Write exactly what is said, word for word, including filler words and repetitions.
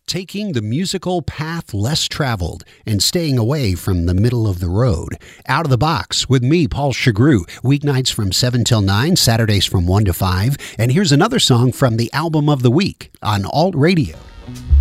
taking the musical path less traveled and staying away from the middle of the road. Out of the Box with me, Paul Chagru, weeknights from seven till nine, Saturdays from one to five. And here's another song from the album of the week on Alt Radio.